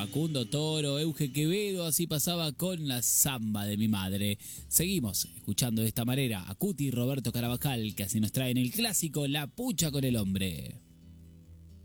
Facundo Toro, Euge Quevedo, así pasaba con la samba de mi madre. Seguimos escuchando de esta manera a Cuti y Roberto Carabajal, que así nos traen el clásico La Pucha con el Hombre.